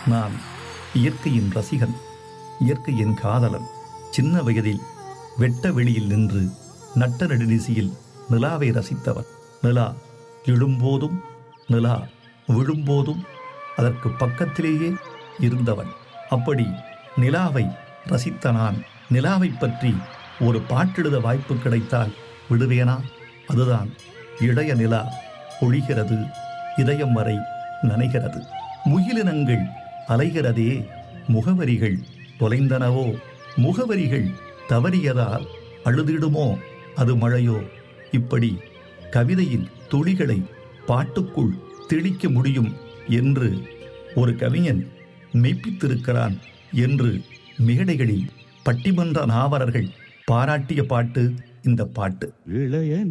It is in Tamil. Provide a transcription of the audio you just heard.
நான் இயற்கையின் ரசிகன், இயற்கையின் காதலன். சின்ன வயதில் வெட்ட வெளியில் நின்று நட்ட நடுநிசியில் நிலாவை ரசித்தவன். நிலா எழும்போதும் நிலா விழும்போதும் அதற்கு பக்கத்திலேயே இருந்தவன். அப்படி நிலாவை ரசித்த நான் நிலாவை பற்றி ஒரு பாட்டெழுத வாய்ப்பு கிடைத்தால் விடுவேனா? அதுதான் இளைய நிலா ஒழிகிறது, இதயம் வரை நனைகிறது. முகிலினங்கள் அலைகிறதே, முகவரிகள் தொலைந்தனவோ? முகவரிகள் தவறியதால் அழுதிடுமோ அது மழையோ? இப்படி கவிதையின் துளிகளை பாட்டுக்குள் தெளிக்க முடியும் என்று ஒரு கவிஞன் மெய்ப்பித்திருக்கிறான் என்று மேடைகளில் பட்டிமன்ற நாவலர்கள் பாராட்டிய பாட்டு இந்த பாட்டு. இளைய